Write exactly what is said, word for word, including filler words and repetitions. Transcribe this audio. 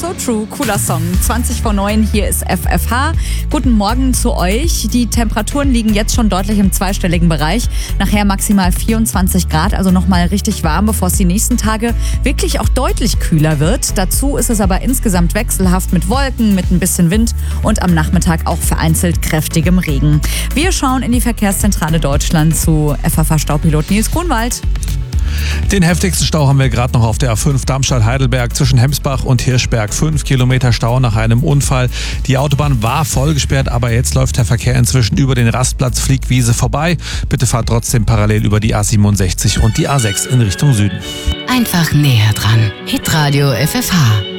So True, cooler Song. zwanzig vor neun, hier ist F F H. Guten Morgen zu euch. Die Temperaturen liegen jetzt schon deutlich im zweistelligen Bereich. Nachher maximal vierundzwanzig Grad, also nochmal richtig warm, bevor es die nächsten Tage wirklich auch deutlich kühler wird. Dazu ist es aber insgesamt wechselhaft mit Wolken, mit ein bisschen Wind und am Nachmittag auch vereinzelt kräftigem Regen. Wir schauen in die Verkehrszentrale Deutschland zu F F H-Staupilot Nils Grunwald. Den heftigsten Stau haben wir gerade noch auf der A fünf Darmstadt-Heidelberg zwischen Hemsbach und Hirschberg. Fünf Kilometer Stau nach einem Unfall. Die Autobahn war voll gesperrt, aber jetzt läuft der Verkehr inzwischen über den Rastplatz Fliegwiese vorbei. Bitte fahrt trotzdem parallel über die A siebenundsechzig und die A sechs in Richtung Süden. Einfach näher dran. Hitradio F F H.